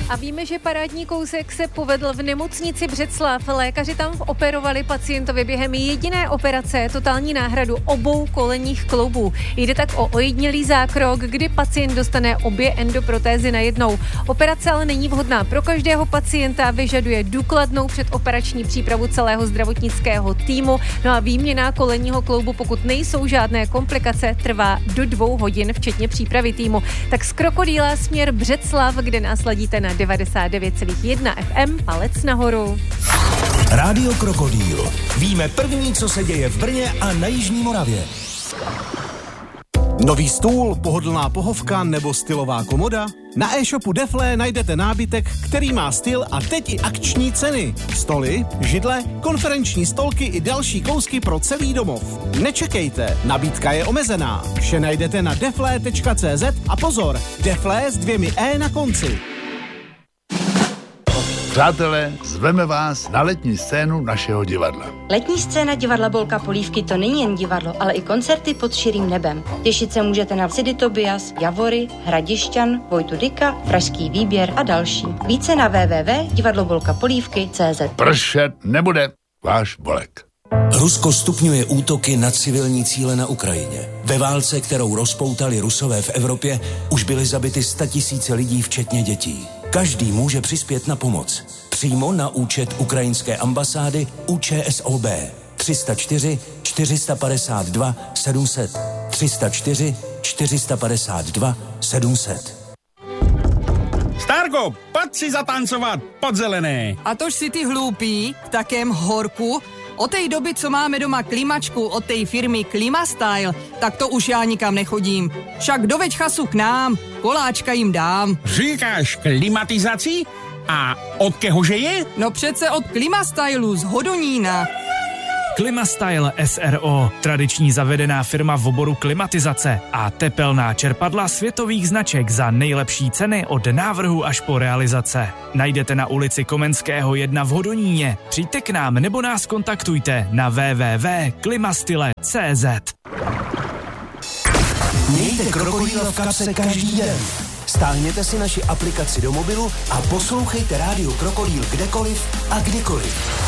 A víme, že parádní kousek se povedl v nemocnici Břeclav. Lékaři tam operovali pacientovi během jediné operace totální náhradu obou kolenních kloubů. Jde tak o ojedinělý zákrok, kdy pacient dostane obě endoprotézy najednou. Operace ale není vhodná pro každého pacienta, vyžaduje důkladnou předoperační přípravu celého zdravotnického týmu. No a výměna kolenního kloubu, pokud nejsou žádné komplikace, trvá do 2 hodin, včetně přípravy týmu. Tak z Krokodýla směr Břeclav, kde nás ladíte na 99,1 FM, palec nahoru. Rádio Krokodýl. Víme první, co se děje v Brně a na Jižní Moravě. Nový stůl, pohodlná pohovka nebo stylová komoda? Na e-shopu Deflé najdete nábytek, který má styl a teď i akční ceny. Stoly, židle, konferenční stolky i další kousky pro celý domov. Nečekejte, nabídka je omezená. Vše najdete na deflé.cz a pozor, Deflé s 2 E na konci. Přátelé, zveme vás na letní scénu našeho divadla. Letní scéna divadla Bolka Polívky to není jen divadlo, ale i koncerty pod širým nebem. Těšit se můžete na Sidy Tobias, Javory, Hradišťan, Vojtu Dyka, Pražský výběr a další. Více na www.divadlobolkapolívky.cz. Pršet nebude, váš Bolek. Rusko stupňuje útoky na civilní cíle na Ukrajině. Ve válce, kterou rozpoutali Rusové v Evropě, už byly zabity 100 000 lidí, včetně dětí. Každý může přispět na pomoc. Přímo na účet ukrajinské ambasády ÚČSOB 304 452 700 304 452 700. Starko, pojď si zatancovat pod zelené. A tož si ty hloupý, v takém horku. Od té doby, co máme doma klimačku od té firmy Klimastyle, tak to už já nikam nechodím. Však doveď chasu k nám, koláčka jim dám. Říkáš klimatizaci? A od kehože je? No přece od Klimastylu z Hodonína. Klimastyle SRO, tradiční zavedená firma v oboru klimatizace a tepelná čerpadla světových značek za nejlepší ceny od návrhu až po realizace. Najdete na ulici Komenského 1 v Hodoníně. Přijďte k nám nebo nás kontaktujte na www.klimastyle.cz. Mějte Krokodýla v kapse každý den. Stáhněte si naši aplikaci do mobilu a poslouchejte Rádio Krokodýl kdekoliv a kdykoliv.